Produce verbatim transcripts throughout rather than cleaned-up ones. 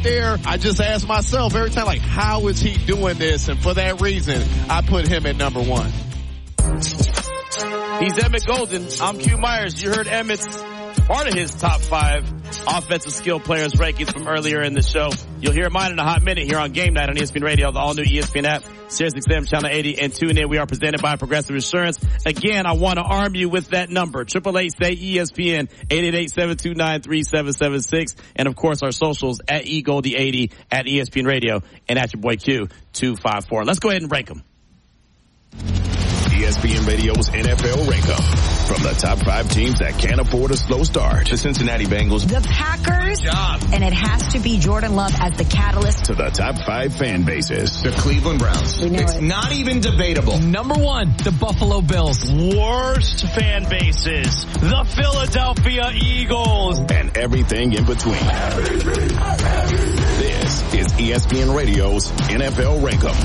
there, I just ask myself every time, like, how is he doing this? And for that reason, I put him at number one. He's Emmett Golden. I'm Q Myers. You heard Emmett's part of his top five offensive skill players rankings from earlier in the show. You'll hear mine in a hot minute here on Game Night on E S P N Radio, the all-new E S P N app, Sirius X M Channel eighty, and tune in. We are presented by Progressive Insurance. Again, I want to arm you with that number, eight eight eight, S A Y, E S P N, eight eight eight, seven two nine, three seven seven six, and of course our socials at E Goldie eighty, at E S P N Radio, and at your boy Q two five four. Let's go ahead and rank them. E S P N Radio's N F L Rank-Up. From the top five teams that can't afford a slow start. The Cincinnati Bengals. The Packers. And it has to be Jordan Love as the catalyst. To the top five fan bases. The Cleveland Browns. We know it's it. not even debatable. Number one, the Buffalo Bills. Worst fan bases. The Philadelphia Eagles. And everything in between. This is E S P N Radio's N F L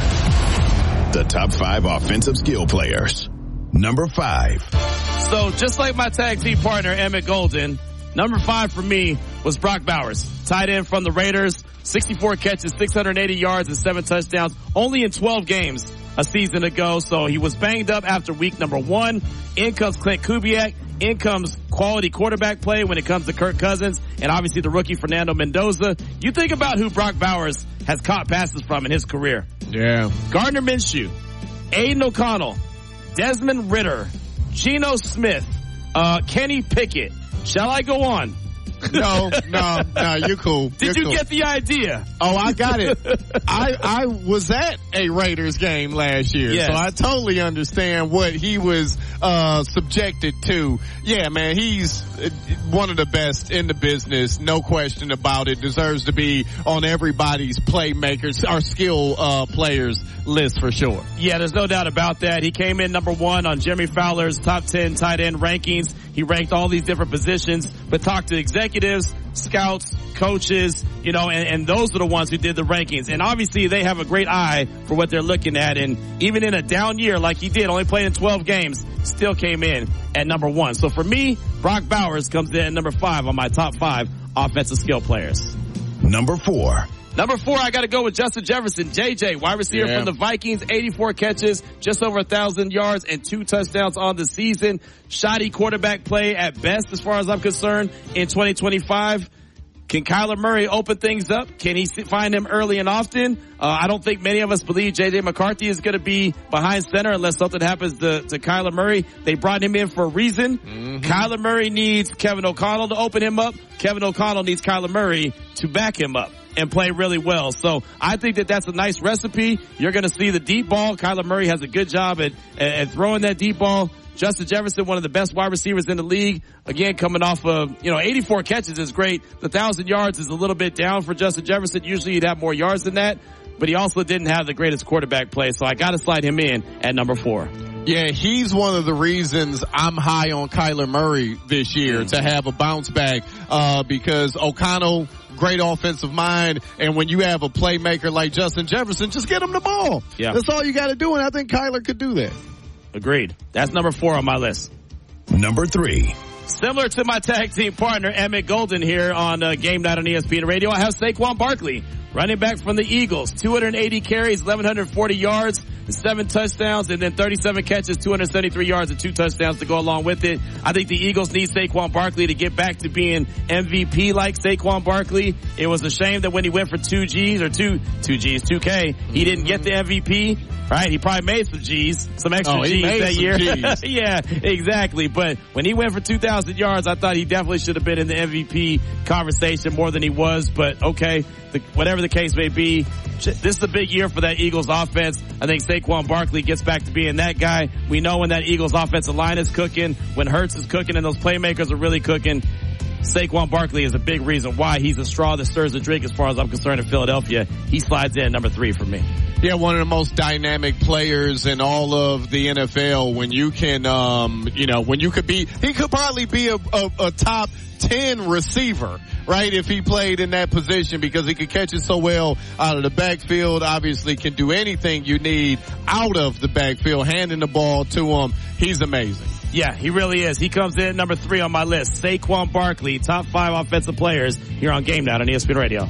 Rank-Up. The top five offensive skill players. Number five. So just like my tag team partner, Emmett Golden, number five for me was Brock Bowers. Tight end from the Raiders, sixty-four catches, six hundred eighty yards, and seven touchdowns, only in twelve games a season ago. So he was banged up after week number one. In comes Clint Kubiak. In comes quality quarterback play when it comes to Kirk Cousins, and obviously the rookie Fernando Mendoza. You think about who Brock Bowers has caught passes from in his career. Yeah. Gardner Minshew, Aiden O'Connell, Desmond Ridder, Geno Smith, uh, Kenny Pickett. Shall I go on? No, no, no, you're cool. Did you're you cool. get the idea? Oh, I got it. I, I was at a Raiders game last year, yes. so I totally understand what he was, uh, subjected to. Yeah, man, he's one of the best in the business. No question about it. Deserves to be on everybody's playmakers, our skill, uh, players list for sure. Yeah, there's no doubt about that. He came in number one on Jeremy Fowler's top ten tight end rankings. He ranked all these different positions, but talked to executives, scouts, coaches, you know, and, and those are the ones who did the rankings. And obviously they have a great eye for what they're looking at. And even in a down year like he did, only played in twelve games, still came in at number one. So for me, Brock Bowers comes in at number five on my top five offensive skill players. Number four. Number four, I got to go with Justin Jefferson, J J, wide receiver yeah. from the Vikings, eighty-four catches, just over one thousand yards, and two touchdowns on the season. Shoddy quarterback play at best, as far as I'm concerned, in twenty twenty-five. Can Kyler Murray open things up? Can he find him early and often? Uh, I don't think many of us believe J J McCarthy is going to be behind center unless something happens to, to Kyler Murray. They brought him in for a reason. Mm-hmm. Kyler Murray needs Kevin O'Connell to open him up. Kevin O'Connell needs Kyler Murray to back him up and play really well. So I think that that's a nice recipe. You're going to see the deep ball. Kyler Murray has a good job at, at throwing that deep ball. Justin Jefferson, one of the best wide receivers in the league. Again, coming off of, you know, eighty-four catches is great. The one thousand yards is a little bit down for Justin Jefferson. Usually he'd have more yards than that, but he also didn't have the greatest quarterback play. So I got to slide him in at number four. Yeah, he's one of the reasons I'm high on Kyler Murray this year to have a bounce back, uh, because O'Connell, great offensive mind, and when you have a playmaker like Justin Jefferson, just get him the ball. Yeah. That's all you got to do, and I think Kyler could do that. Agreed. That's number four on my list. Number three. Similar to my tag team partner, Emmett Golden, here on uh, Game Night on E S P N Radio, I have Saquon Barkley, running back from the Eagles. two hundred eighty carries, eleven forty yards, seven touchdowns, and then thirty-seven catches, two hundred seventy-three yards, and two touchdowns to go along with it. I think the Eagles need Saquon Barkley to get back to being M V P like Saquon Barkley. It was a shame that when he went for two G's, or two, two G's, two K, he didn't get the M V P. Right, he probably made some G's, some extra oh, he G's made that some year. G's. Yeah, exactly. But when he went for two thousand yards, I thought he definitely should have been in the M V P conversation more than he was. But okay, the, whatever the case may be, this is a big year for that Eagles offense. I think Saquon Barkley gets back to being that guy. We know when that Eagles offensive line is cooking, when Hurts is cooking, and those playmakers are really cooking. Saquon Barkley is a big reason why he's a straw that stirs the drink as far as I'm concerned in Philadelphia. He slides in at number three for me. Yeah, one of the most dynamic players in all of the N F L. When you can, um, you know, when you could be, he could probably be a, a, a top ten receiver, right? If he played in that position, because he could catch it so well out of the backfield. Obviously can do anything you need out of the backfield, handing the ball to him. He's amazing. Yeah, he really is. He comes in at number three on my list. Saquon Barkley, top five offensive players here on Game Night on E S P N Radio.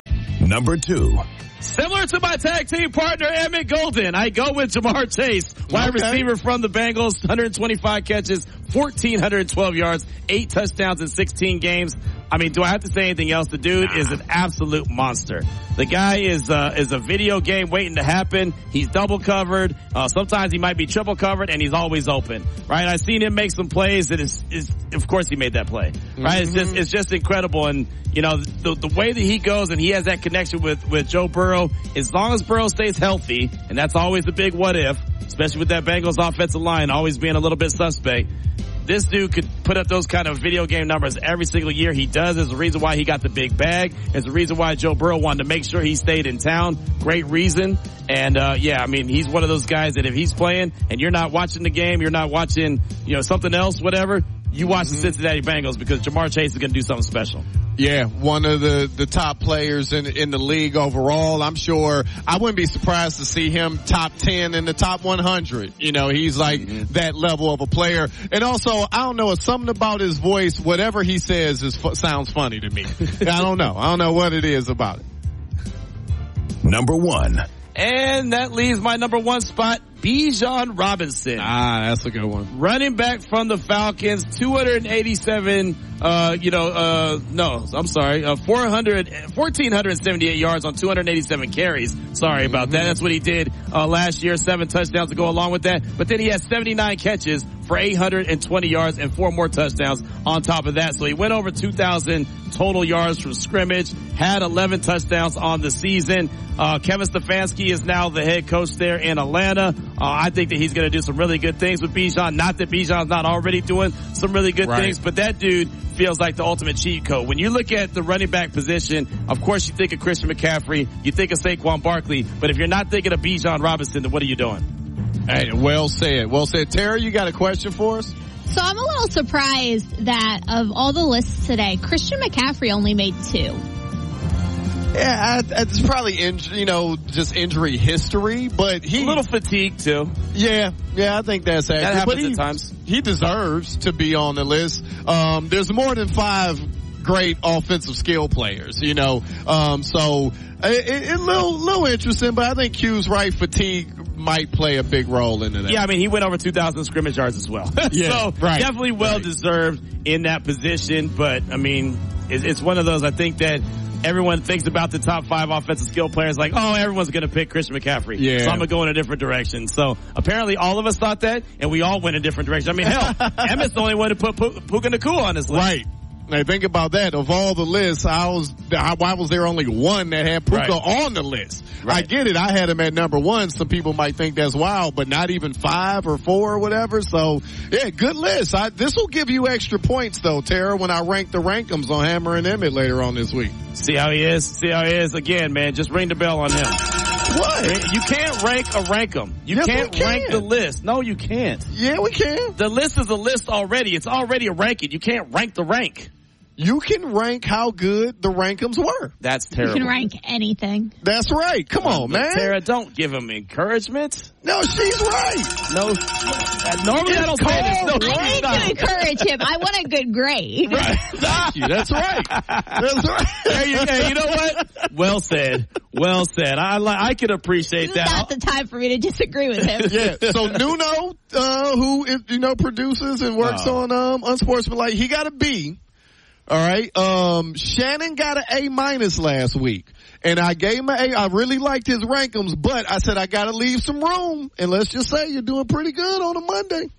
Number two. Similar to my tag team partner, Emmett Golden, I go with Jamar Chase, wide Okay. receiver from the Bengals, one hundred twenty-five catches, one thousand four hundred twelve yards, eight touchdowns in sixteen games. I mean, do I have to say anything else? The dude is an absolute monster. The guy is uh, is a video game waiting to happen. He's double covered. Uh, sometimes he might be triple covered, and he's always open. Right? I've seen him make some plays, and it's, it's of course he made that play. Right? Mm-hmm. It's just it's just incredible, and you know the the way that he goes, and he has that connection with with Joe Burrow. As long as Burrow stays healthy, and that's always the big what if, especially with that Bengals offensive line always being a little bit suspect. This dude could put up those kind of video game numbers every single year. He does. There's a reason why he got the big bag. There's a reason why Joe Burrow wanted to make sure he stayed in town. Great reason. And, uh, yeah, I mean, he's one of those guys that if he's playing and you're not watching the game, you're not watching, you know, something else, whatever, you watch mm-hmm. the Cincinnati Bengals because Jamar Chase is going to do something special. Yeah, one of the, the top players in, in the league overall. I'm sure I wouldn't be surprised to see him top ten in the top one hundred. You know, he's like mm-hmm. that level of a player. And also, I don't know, it's something about his voice, whatever he says is sounds funny to me. I don't know. I don't know what it is about it. Number one. And that leaves my number one spot, Bijan Robinson. Ah, that's a good one. Running back from the Falcons, two hundred eighty-seven, uh, you know, uh, no, I'm sorry, uh, four hundred, one thousand four hundred seventy-eight yards on two hundred eighty-seven carries. Sorry mm-hmm. about that. That's what he did, uh, last year, seven touchdowns to go along with that. But then he had seventy-nine catches for eight hundred twenty yards and four more touchdowns on top of that. So he went over two thousand total yards from scrimmage, had eleven touchdowns on the season. Uh, Kevin Stefanski is now the head coach there in Atlanta. Uh, I think that he's going to do some really good things with Bijan. Not that Bijan's not already doing some really good right. things, but that dude feels like the ultimate cheat code. When you look at the running back position, of course you think of Christian McCaffrey, you think of Saquon Barkley, but if you're not thinking of Bijan Robinson, then what are you doing? Hey, well said. Well said. Tara, you got a question for us? So I'm a little surprised that of all the lists today, Christian McCaffrey only made two. Yeah, I, it's probably, in, you know, just injury history, but he... A little fatigue, too. Yeah, yeah, I think that's accurate. That happens but he, at times. He deserves to be on the list. Um, there's more than five great offensive skill players, you know, um, so it, it, it little, little interesting, but I think Q's right, fatigue might play a big role into that. Yeah, I mean, he went over two thousand scrimmage yards as well. Yeah, so right, definitely well right. deserved in that position, but I mean, it's, it's one of those, I think that everyone thinks about the top five offensive skill players like, oh, everyone's going to pick Christian McCaffrey. Yeah. So I'm going to go in a different direction. So apparently all of us thought that, and we all went in a different direction. I mean, hell, Emmett's the only one to put Puka Nacua on this list. Right. Now think about that. Of all the lists, I was, why was there only one that had Puka right. on the list? Right. I get it. I had him at number one. Some people might think that's wild, but not even five or four or whatever. So, yeah, good list. I, this will give you extra points, though, Tara, when I rank the rankums on Hammer and Emmett later on this week. See how he is? See how he is? Again, man, just ring the bell on him. What? You can't rank a rankum. You yes, can't can. rank the list. No, you can't. Yeah, we can. The list is a list already. It's already a ranking. You can't rank the rank. You can rank how good the rankums were. That's terrible. You can rank anything. That's right. Come on, man. Tara, don't give him encouragement. No, she's right. No. Normally I don't say this. No, I need to encourage him. I want a good grade. Right. Thank you. That's right. That's right. There you go. You know what? Well said. Well said. I like. I can appreciate this that. Is not the time for me to disagree with him. Yeah. So Nuno, uh, who you know produces and works oh. on um, Unsportsmanlike, he got a B. All right. Um, Shannon got an A minus last week, and I gave him an A. I really liked his rankums, but I said I got to leave some room, and let's just say you're doing pretty good on a Monday.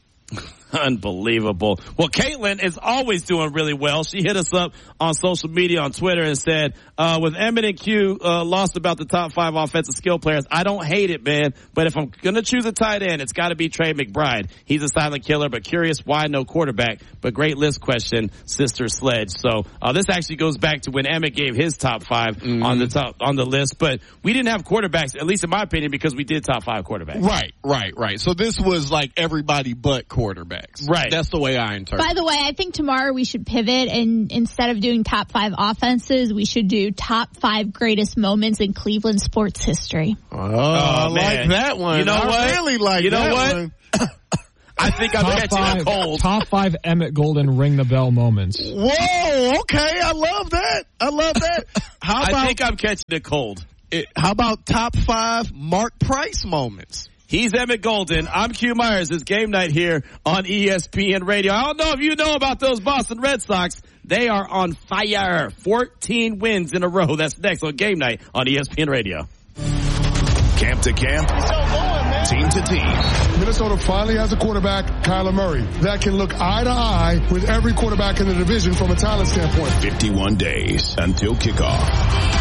Unbelievable. Well, Caitlin is always doing really well. She hit us up on social media on Twitter and said, uh, with Emmett and Q, uh, lost about the top five offensive skill players. I don't hate it, man, but if I'm going to choose a tight end, it's got to be Trey McBride. He's a silent killer, but curious why no quarterback, but great list question, Sister Sledge. So, uh, this actually goes back to when Emmett gave his top five mm-hmm. on the top, on the list, but we didn't have quarterbacks, at least in my opinion, because we did top five quarterbacks. Right, right, right. So this was like everybody but quarterbacks. Right. That's the way I interpret it. By the way, I think tomorrow we should pivot, and instead of doing top five offenses, we should do top five greatest moments in Cleveland sports history. Oh, oh I like that one. You know I what? really like you know that what? one. I think I'm top catching five, a cold. Top five Emmett Golden ring the bell moments. Whoa, okay, I love that. I love that. How about, I think I'm catching a cold. it, how about top five Mark Price moments? He's Emmett Golden. I'm Q Myers. It's game night here on E S P N Radio. I don't know if you know about those Boston Red Sox. They are on fire. fourteen wins in a row. That's next on game night on E S P N Radio. Camp to camp, team to team. Minnesota finally has a quarterback, Kyler Murray, that can look eye to eye with every quarterback in the division from a talent standpoint. fifty-one days until kickoff.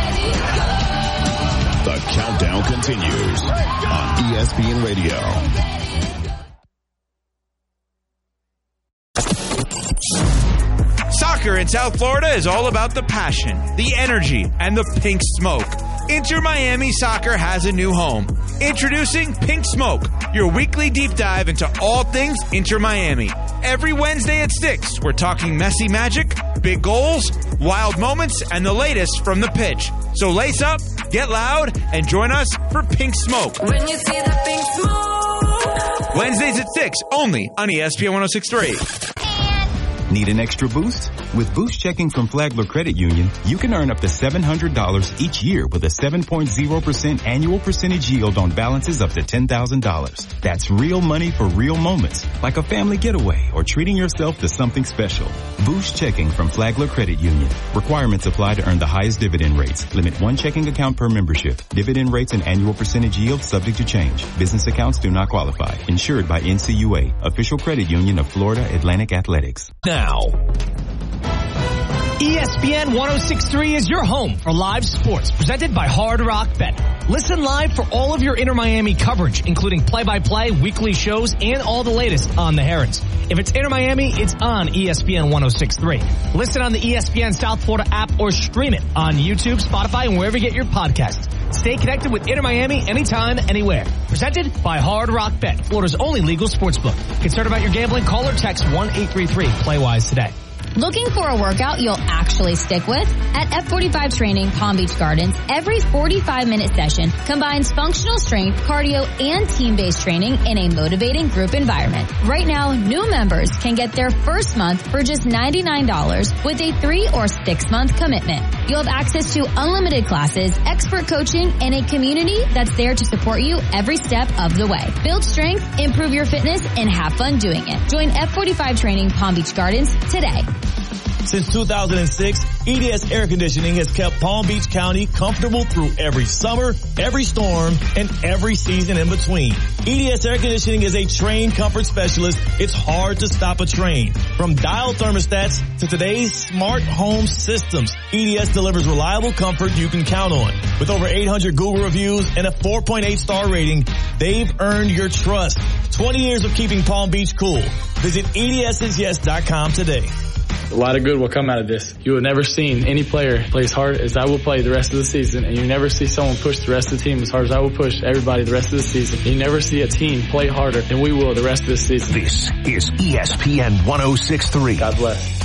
The countdown continues on E S P N Radio. Soccer in South Florida is all about the passion, the energy, and the pink smoke. Inter Miami Soccer has a new home. Introducing Pink Smoke, your weekly deep dive into all things Inter Miami. Every Wednesday at six, we're talking messy magic, big goals, wild moments, and the latest from the pitch. So lace up, get loud, and join us for Pink Smoke. When you see the pink smoke. Wednesdays at six, only on E S P N one oh six point three. Need an extra boost? With Boost Checking from Flagler Credit Union, you can earn up to seven hundred dollars each year with a seven point zero percent annual percentage yield on balances up to ten thousand dollars. That's real money for real moments, like a family getaway or treating yourself to something special. Boost Checking from Flagler Credit Union. Requirements apply to earn the highest dividend rates. Limit one checking account per membership. Dividend rates and annual percentage yield subject to change. Business accounts do not qualify. Insured by N C U A, official credit union of Florida Atlantic Athletics. Now. E S P N one oh six point three is your home for live sports, presented by Hard Rock Bet. Listen live for all of your Inter Miami coverage, including play-by-play, weekly shows, and all the latest on the Herons. If it's Inter Miami, it's on E S P N one oh six point three. Listen on the E S P N South Florida app or stream it on YouTube, Spotify, and wherever you get your podcasts. Stay connected with Inter Miami anytime, anywhere. Presented by Hard Rock Bet, Florida's only legal sportsbook. Concerned about your gambling? Call or text one eight three three play wise today. Looking for a workout you'll actually stick with? At F forty-five Training Palm Beach Gardens, every forty-five minute session combines functional strength, cardio, and team-based training in a motivating group environment. Right now, new members can get their first month for just ninety-nine dollars with a three or six month commitment. You'll have access to unlimited classes, expert coaching, and a community that's there to support you every step of the way. Build strength, improve your fitness, and have fun doing it. Join F forty-five Training Palm Beach Gardens today. Since two thousand six, E D S Air Conditioning has kept Palm Beach County comfortable through every summer, every storm, and every season in between. E D S Air Conditioning is a trained comfort specialist. It's hard to stop a train. From dial thermostats to today's smart home systems, E D S delivers reliable comfort you can count on. With over eight hundred Google reviews and a four point eight star rating, they've earned your trust. twenty years of keeping Palm Beach cool. Visit E D S is yes dot com today. A lot of good will come out of this. You have never seen any player play as hard as I will play the rest of the season, and you never see someone push the rest of the team as hard as I will push everybody the rest of the season. You never see a team play harder than we will the rest of the season. This is E S P N one oh six point three. God bless.